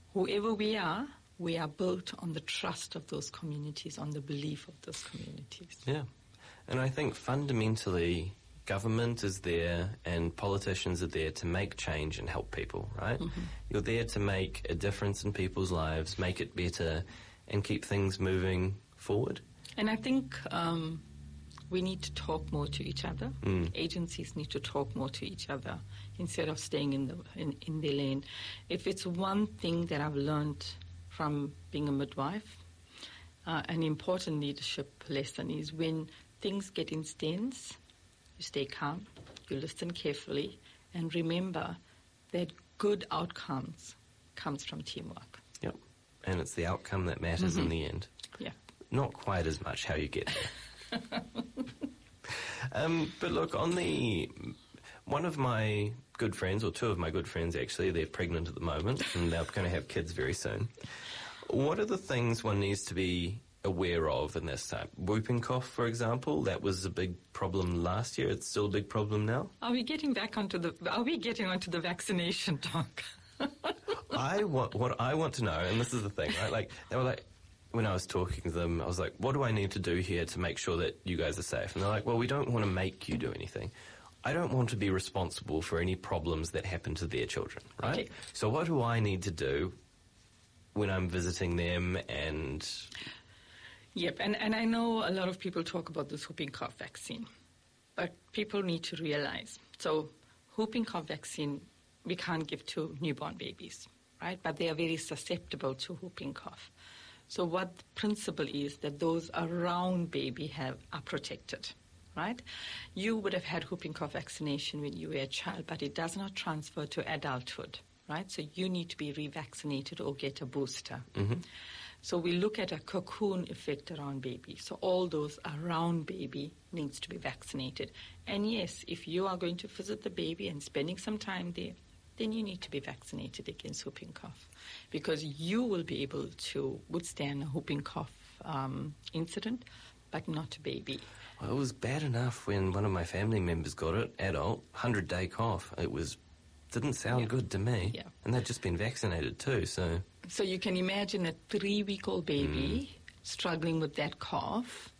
whoever we are built on the trust of those communities, on the belief of those communities. Yeah. And I think fundamentally, government is there and politicians are there to make change and help people, right? Mm-hmm. You're there to make a difference in people's lives, make it better, and keep things moving forward. And I think we need to talk more to each other. Agencies need to talk more to each other instead of staying in their lane. If it's one thing that I've learned from being a midwife, an important leadership lesson is when things get intense, you stay calm, you listen carefully, and remember that good outcomes comes from teamwork. Yep. And it's the outcome that matters in the end. Yeah. Not quite as much how you get there. But look, one of my good friends, or two of my good friends actually, they're pregnant at the moment and they're going to have kids very soon. What are the things one needs to be aware of in this time? Whooping cough, for example, that was a big problem last year. It's still a big problem now. Are we getting onto the vaccination talk? What I want to know, and this is the thing, right? Like, they were like, when I was talking to them, I was like, what do I need to do here to make sure that you guys are safe? And they're like, well, we don't want to make you do anything. I don't want to be responsible for any problems that happen to their children, right? Okay. So what do I need to do when I'm visiting them and... Yep, and I know a lot of people talk about this whooping cough vaccine, but people need to realize, so whooping cough vaccine we can't give to newborn babies, right? But they are very susceptible to whooping cough. So what the principle is that those around baby are protected, right? You would have had whooping cough vaccination when you were a child, but it does not transfer to adulthood, right? So you need to be revaccinated or get a booster. Mm-hmm. So we look at a cocoon effect around baby. So all those around baby needs to be vaccinated. And yes, if you are going to visit the baby and spending some time there, then you need to be vaccinated against whooping cough, because you will be able to withstand a whooping cough incident, but not a baby. Well, it was bad enough when one of my family members got it, adult, 100-day cough. Didn't sound good to me. Yeah. And they'd just been vaccinated too, so... So you can imagine a 3-week-old baby struggling with that cough.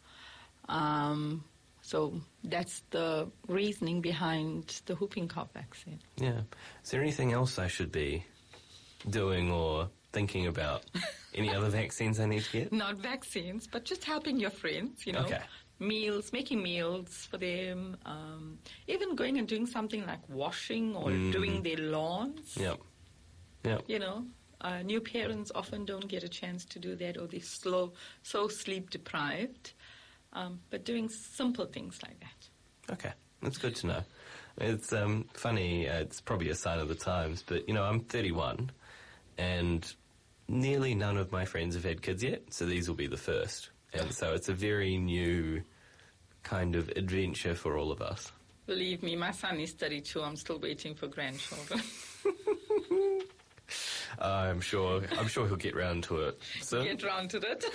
So that's the reasoning behind the whooping cough vaccine. Yeah. Is there anything else I should be doing or thinking about? Any other vaccines I need to get? Not vaccines, but just helping your friends, Okay. Meals, making meals for them, even going and doing something like washing or doing their lawns. Yep. New parents often don't get a chance to do that, or they're so sleep deprived. But doing simple things like that. Okay, that's good to know. It's funny, it's probably a sign of the times, but, I'm 31, and nearly none of my friends have had kids yet, so these will be the first. And so it's a very new kind of adventure for all of us. Believe me, my son is 32. I'm still waiting for grandchildren. I'm sure he'll get round to it. So. Get round to it.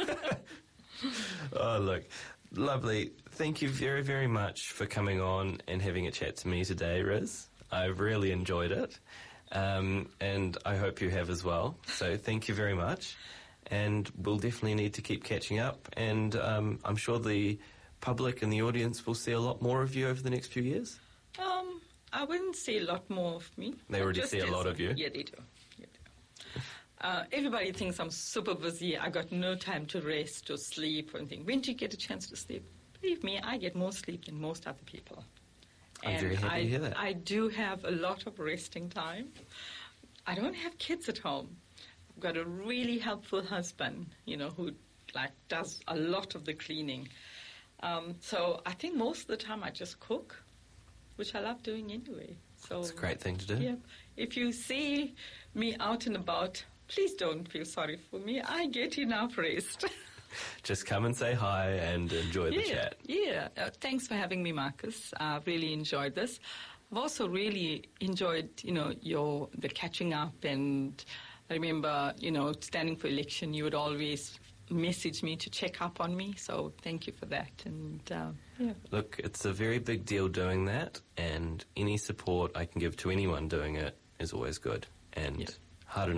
Oh, look, lovely. Thank you very, very much for coming on and having a chat to me today, Riz. I've really enjoyed it, and I hope you have as well. So thank you very much. And we'll definitely need to keep catching up, and I'm sure the public and the audience will see a lot more of you over the next few years. I wouldn't say a lot more of me. They already see a lot of you? Yeah, they do. Everybody thinks I'm super busy. I got no time to rest or sleep or anything. When do you get a chance to sleep? Believe me, I get more sleep than most other people. I'm very happy to hear that. I do have a lot of resting time. I don't have kids at home. I've got a really helpful husband, who does a lot of the cleaning. So I think most of the time I just cook, which I love doing anyway. So it's a great thing to do. Yeah. If you see me out and about, please don't feel sorry for me. I get enough rest. Just come and say hi and enjoy the chat. Yeah. Thanks for having me, Marcus. I've really enjoyed this. I've also really enjoyed, the catching up, and I remember, standing for election, you would always message me to check up on me, so thank you for that. And Look, it's a very big deal doing that, and any support I can give to anyone doing it is always good, and hard enough